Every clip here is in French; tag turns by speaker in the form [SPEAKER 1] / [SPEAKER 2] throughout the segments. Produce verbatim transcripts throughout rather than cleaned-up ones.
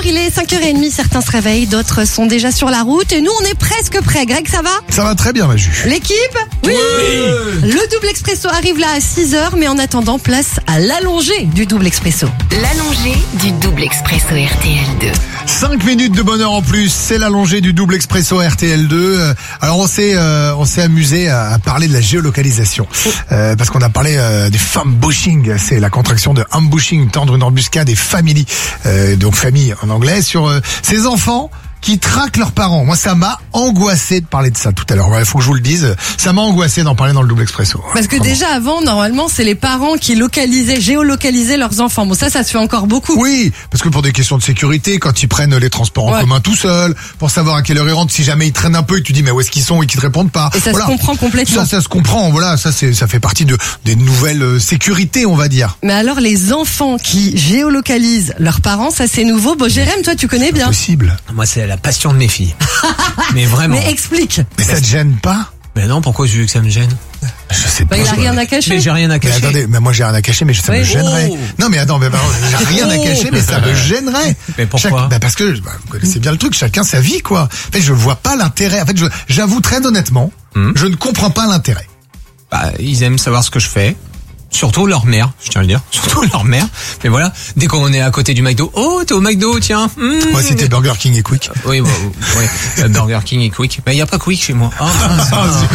[SPEAKER 1] il est cinq heures trente, certains se réveillent, d'autres sont déjà sur la route et nous on est presque prêts. Greg, ça va?
[SPEAKER 2] Ça va très bien, Maju.
[SPEAKER 1] L'équipe? Oui, oui. Le double expresso arrive là à six heures, mais en attendant, place à l'allongé du double expresso.
[SPEAKER 3] L'allongé du double expresso R T L deux.
[SPEAKER 2] cinq minutes de bonheur en plus, c'est l'allongé du double expresso R T L deux. Alors on s'est euh, on s'est amusé à parler de la géolocalisation euh, parce qu'on a parlé euh, des fambushing, c'est la contraction de ambushing, tendre une embuscade, et family, euh, donc famille en anglais, sur euh, ces enfants qui traquent leurs parents. Moi, ça m'a angoissé de parler de ça tout à l'heure. Il faut que je vous le dise. Ça m'a angoissé d'en parler dans le double expresso.
[SPEAKER 1] Parce que
[SPEAKER 2] Vraiment.
[SPEAKER 1] déjà avant, normalement, c'est les parents qui localisaient, géolocalisaient leurs enfants. Bon, ça, ça se fait encore beaucoup.
[SPEAKER 2] Oui, parce que pour des questions de sécurité, quand ils prennent les transports en
[SPEAKER 1] Ouais.
[SPEAKER 2] commun tout seuls, pour savoir à quelle heure ils rentrent, si jamais ils traînent un peu et tu dis mais où est-ce qu'ils sont et qu'ils te répondent pas.
[SPEAKER 1] Et ça
[SPEAKER 2] Voilà.
[SPEAKER 1] se comprend complètement.
[SPEAKER 2] Ça, ça se comprend. Voilà, ça c'est, ça fait partie de des nouvelles euh, sécurités, on va dire.
[SPEAKER 1] Mais alors, les enfants qui géolocalisent leurs parents, ça c'est nouveau. Bon, Jérém, toi, tu connais bien.
[SPEAKER 2] Possible.
[SPEAKER 4] Moi, c'est la passion de mes filles. Mais vraiment.
[SPEAKER 1] Mais explique.
[SPEAKER 2] Mais ça te gêne pas?
[SPEAKER 4] Mais non, pourquoi je veux que ça me gêne?
[SPEAKER 2] Je sais
[SPEAKER 1] Bah,
[SPEAKER 2] pas.
[SPEAKER 1] il a
[SPEAKER 2] je-
[SPEAKER 1] rien à cacher.
[SPEAKER 4] Mais j'ai rien à
[SPEAKER 2] Mais
[SPEAKER 4] cacher.
[SPEAKER 2] attendez, mais moi j'ai rien à cacher, mais ça
[SPEAKER 1] Oui.
[SPEAKER 2] me gênerait.
[SPEAKER 4] Oh.
[SPEAKER 2] Non mais attends, mais pardon, j'ai rien à cacher, mais ça me gênerait.
[SPEAKER 4] Mais pourquoi
[SPEAKER 2] Chaque- bah parce que bah, vous connaissez bien le truc, chacun sa vie quoi. En fait, je vois pas l'intérêt. En fait, je- j'avoue très honnêtement,
[SPEAKER 4] Hmm.
[SPEAKER 2] je ne comprends pas l'intérêt.
[SPEAKER 4] Bah, ils aiment savoir ce que je fais. Surtout leur mère, je tiens à le dire. Surtout leur mère. Mais voilà, dès qu'on est à côté du McDo, oh, t'es au McDo, tiens. Mmh.
[SPEAKER 2] Moi, c'était Burger King et Quick.
[SPEAKER 4] Oui, bah, ouais, euh, Burger King et Quick. Mais il y a pas Quick chez moi. Oh, mince.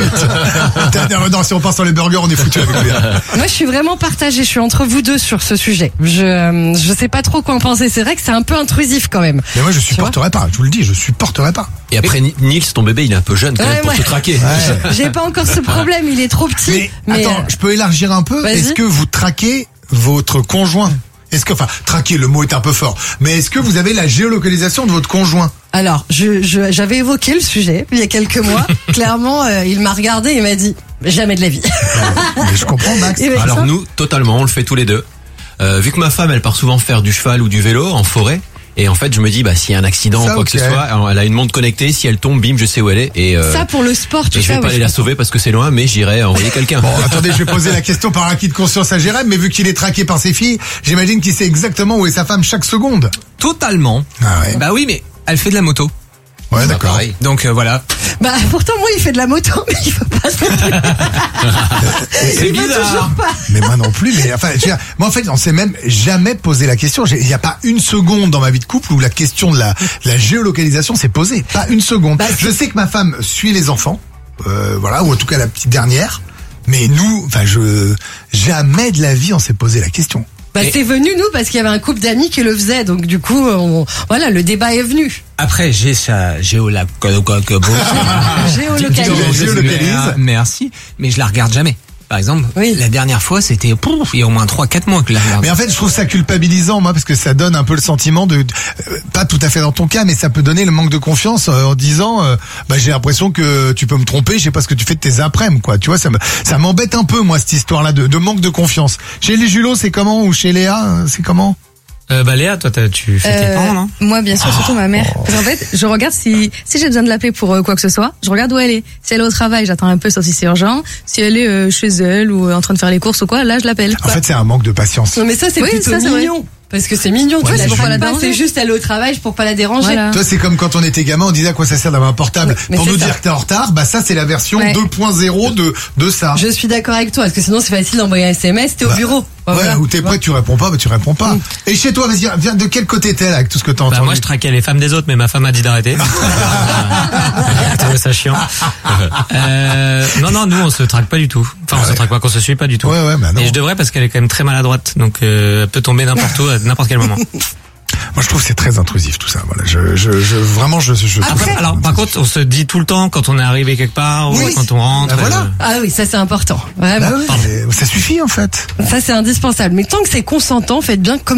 [SPEAKER 2] Putain, non, si on part sur les burgers, on est foutu avec lui.
[SPEAKER 1] Moi, je suis vraiment partagée. Je suis entre vous deux sur ce sujet. Je, euh, je sais pas trop quoi en penser. C'est vrai que c'est un peu intrusif quand même.
[SPEAKER 2] Mais moi, je supporterais pas. Je vous le dis, je supporterais pas.
[SPEAKER 5] Et après, Nils, ton bébé, il est un peu jeune quand
[SPEAKER 1] Ouais,
[SPEAKER 5] même pour
[SPEAKER 1] ouais.
[SPEAKER 5] te traquer.
[SPEAKER 2] Ouais.
[SPEAKER 1] J'ai pas encore ce problème. Il est trop petit.
[SPEAKER 2] Mais, attends,
[SPEAKER 1] euh,
[SPEAKER 2] je peux élargir un peu.
[SPEAKER 1] vas-y.
[SPEAKER 2] Est-ce que vous traquez votre conjoint? Est-ce que, enfin, traquer, le mot est un peu fort. Mais est-ce que vous avez la géolocalisation de votre conjoint?
[SPEAKER 1] Alors, je, je, j'avais évoqué le sujet il y a quelques mois. Clairement, euh, il m'a regardé et il m'a dit jamais de la vie.
[SPEAKER 2] Mais je comprends, Max.
[SPEAKER 1] Et ben,
[SPEAKER 5] Alors
[SPEAKER 1] ça,
[SPEAKER 5] nous, totalement, on le fait tous les deux. Euh, vu que ma femme, elle part souvent faire du cheval ou du vélo en forêt. Et en fait, je me dis, bah, s'il y a un accident
[SPEAKER 2] Ça,
[SPEAKER 5] ou quoi que
[SPEAKER 2] ok.
[SPEAKER 5] ce soit, alors, elle a une montre connectée. Si elle tombe, bim, je sais où elle est. Et euh,
[SPEAKER 1] ça pour le sport, tu
[SPEAKER 5] je vais
[SPEAKER 1] sais.
[SPEAKER 5] pas
[SPEAKER 1] ouais,
[SPEAKER 5] aller
[SPEAKER 1] je
[SPEAKER 5] la
[SPEAKER 1] comprends.
[SPEAKER 5] sauver parce que c'est loin, mais j'irai envoyer quelqu'un.
[SPEAKER 2] Bon, attendez, je vais poser la question par acquis de conscience à Jérém, mais vu qu'il est traqué par ses filles, j'imagine qu'il sait exactement où est sa femme chaque seconde.
[SPEAKER 4] Totalement.
[SPEAKER 2] Ah ouais.
[SPEAKER 4] Bah oui, mais elle fait de la moto.
[SPEAKER 2] Ouais,
[SPEAKER 5] Bah,
[SPEAKER 2] d'accord.
[SPEAKER 5] pareil.
[SPEAKER 4] Donc euh, voilà.
[SPEAKER 1] Bah, pourtant, moi, il fait de la moto, mais il faut pas se
[SPEAKER 4] C'est
[SPEAKER 1] Il veut toujours pas.
[SPEAKER 2] Mais moi non plus, mais enfin, je veux dire, moi en fait, on s'est même jamais posé la question. J'ai- Il n'y a pas une seconde dans ma vie de couple où la question de la, de la géolocalisation s'est posée. Pas une seconde.
[SPEAKER 1] Bah,
[SPEAKER 2] je sais que ma femme suit les enfants, euh, voilà, ou en tout cas la petite dernière. Mais nous, enfin, je jamais de la vie on s'est posé la question.
[SPEAKER 1] Bah,
[SPEAKER 4] Et-
[SPEAKER 1] c'est venu, nous, parce qu'il y avait un couple d'amis qui le faisait. Donc, du coup, on, voilà, le débat est venu.
[SPEAKER 4] Après, j'ai sa géola...
[SPEAKER 1] Géolocalisation.
[SPEAKER 2] Géolocalise.
[SPEAKER 4] Merci, mais je la regarde jamais. Par exemple,
[SPEAKER 1] Oui.
[SPEAKER 4] la dernière fois, c'était pouf, il y a au moins trois quatre mois que je la regarde.
[SPEAKER 2] Mais en fait, je trouve ça culpabilisant, moi, parce que ça donne un peu le sentiment de, euh, pas tout à fait dans ton cas, mais ça peut donner le manque de confiance euh, en disant, euh, bah j'ai l'impression que tu peux me tromper, je sais pas ce que tu fais de tes après-midi, quoi. Tu vois, ça me, ça m'embête un peu, moi, cette histoire-là de, de manque de confiance. Chez les Julots, c'est comment, ou chez Léa, euh, c'est comment?
[SPEAKER 4] Euh, bah Léa, toi, t'as- tu fais tes
[SPEAKER 6] Euh,
[SPEAKER 4] parents, non?
[SPEAKER 6] Moi, bien sûr, surtout ma mère. Parce qu'en fait, je regarde si si j'ai besoin de l'appeler pour euh, quoi que ce soit, je regarde où elle est. Si elle est au travail, j'attends un peu, sauf si c'est urgent. Si elle est euh, chez elle ou euh, en train de faire les courses ou quoi, là, je l'appelle.
[SPEAKER 2] En fait, c'est un manque de patience.
[SPEAKER 1] Non, mais ça, c'est
[SPEAKER 6] Oui,
[SPEAKER 1] plutôt
[SPEAKER 6] ça, c'est vrai.
[SPEAKER 1] mignon. Parce que c'est mignon, tu
[SPEAKER 6] Ouais,
[SPEAKER 1] la
[SPEAKER 6] c'est pour
[SPEAKER 1] juges
[SPEAKER 6] pas la
[SPEAKER 1] pas,
[SPEAKER 6] déranger.
[SPEAKER 1] c'est juste aller au travail pour pas la déranger.
[SPEAKER 6] Voilà.
[SPEAKER 2] Toi, c'est comme quand on était gamin, on disait à quoi ça sert d'avoir un portable.
[SPEAKER 1] Mais
[SPEAKER 2] Pour
[SPEAKER 1] c'est
[SPEAKER 2] nous
[SPEAKER 1] ça.
[SPEAKER 2] dire que t'es en retard, bah ça, c'est la version
[SPEAKER 6] Ouais.
[SPEAKER 2] deux point zéro de, de ça.
[SPEAKER 1] Je suis d'accord avec toi, parce que sinon c'est facile d'envoyer un S M S, t'es au
[SPEAKER 2] Bah,
[SPEAKER 1] bureau. Bah,
[SPEAKER 2] Ouais,
[SPEAKER 1] voilà.
[SPEAKER 2] ou t'es prêt, tu réponds pas, bah tu réponds pas. Et chez toi, vas-y, viens, de quel côté t'es là, avec tout ce que t'as
[SPEAKER 4] Bah
[SPEAKER 2] entendu?
[SPEAKER 4] moi je traquais les femmes des autres, mais ma femme a dit d'arrêter. Je trouvais ça chiant. Euh, non non, nous on se traque pas du tout. Enfin on se traque pas, qu'on se suit pas du tout.
[SPEAKER 2] Ouais, ouais, bah non.
[SPEAKER 4] Et je devrais parce qu'elle est quand même très maladroite, donc euh, elle peut tomber n'importe où à n'importe quel moment.
[SPEAKER 2] Moi, je trouve que c'est très intrusif tout ça. Voilà, je, je, je vraiment, je, je.
[SPEAKER 4] Après, alors par contre, on se dit tout le temps quand on est arrivé quelque part
[SPEAKER 2] Oui.
[SPEAKER 4] ou quand on rentre.
[SPEAKER 2] Bah, voilà.
[SPEAKER 4] euh,
[SPEAKER 1] Ah oui, ça c'est important. Vraiment.
[SPEAKER 2] Bah ouais, mais ça suffit en fait.
[SPEAKER 1] Ça c'est indispensable. Mais tant que c'est consentant, faites bien comme